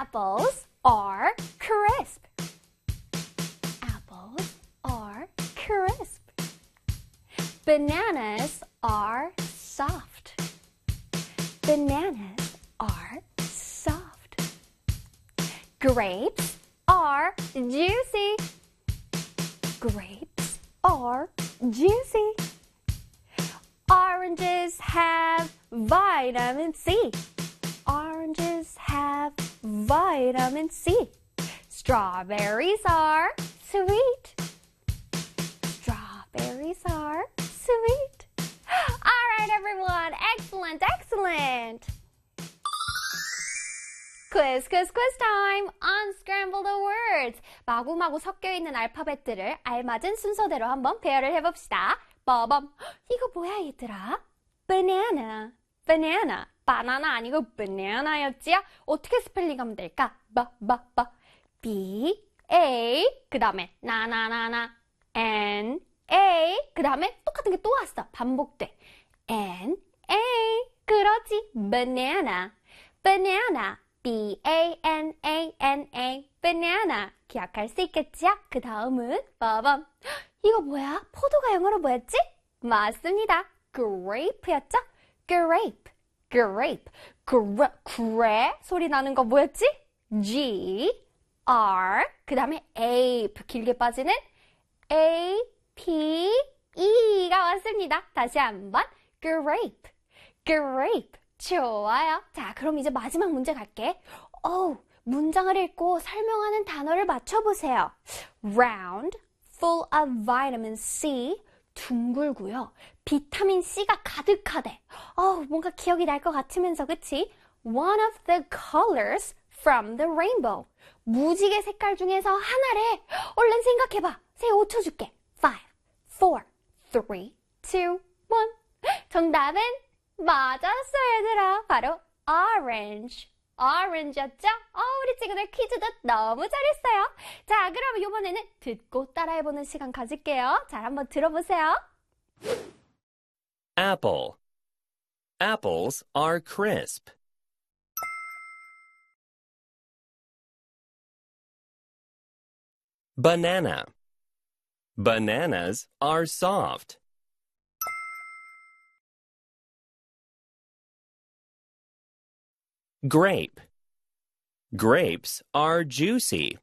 Apples are crisp. Apples are crisp. Bananas are soft. Bananas are soft. Grapes are juicy. Grapes are juicy. Oranges have vitamin C. Oranges have vitamin C. Strawberries are sweet. Strawberries are sweet. All right, everyone. Excellent, excellent. Quiz time. Unscramble the words. 마구마구 섞여있는 알파벳들을 알맞은 순서대로 한번 배열을 해봅시다. 빠밤. 이거 뭐야, 얘들아? Banana. Banana. 바나나 아니고 banana였지요? 어떻게 스펠링하면 될까? B, A, 그 다음에 나나나나, N, A, 그 다음에 똑같은 게 또 왔어. 반복돼. N, A, 그렇지. Banana. Banana. B-A-N-A-N-A. Banana. 기억할 수 있겠지요? 그 다음은 빠밤. 이거 뭐야? 포도가 영어로 뭐였지? 맞습니다. grape였죠? grape. grape. 그래 소리 나는 거 뭐였지? G, R, 그 다음에 ape. 길게 빠지는 A, P, E가 왔습니다. 다시 한번 grape. grape. 좋아요. 자, 그럼 이제 마지막 문제 갈게. 문장을 읽고 설명하는 단어를 맞춰보세요. Round, full of vitamin C. 둥글고요. 비타민 C가 가득하대. 뭔가 기억이 날 것 같으면서, 그치? One of the colors from the rainbow. 무지개 색깔 중에서 하나래. 얼른 생각해봐. 세 5초 줄게. 5, 4, 3, 2, 1. 정답은 맞았어, 얘들아. 바로 orange. orange였죠? 우리 친구들 퀴즈도 너무 잘했어요. 자, 그럼 이번에는 듣고 따라해보는 시간 가질게요. 잘 한번 들어보세요. Apple. Apples are crisp. Banana. Bananas are soft. Grape. Grapes are juicy.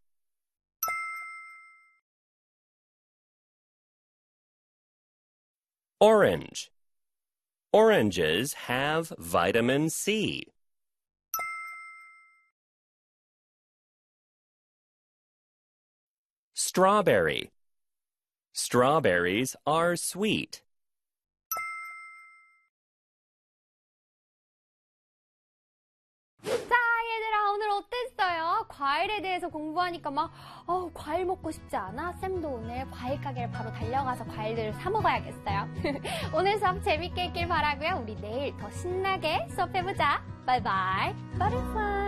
Orange. Oranges have vitamin C. Strawberry. Strawberries are sweet. 오늘 어땠어요? 과일에 대해서 공부하니까 과일 먹고 싶지 않아? 쌤도 오늘 과일 가게를 바로 달려가서 과일들을 사 먹어야겠어요. 오늘 수업 재밌게 했길 바라고요. 우리 내일 더 신나게 수업해보자. 바이바이. Butterfly.